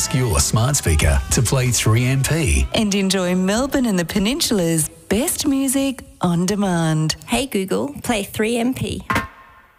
Ask your smart speaker to play 3MP. And enjoy Melbourne and the Peninsula's best music on demand. Hey Google, play 3MP.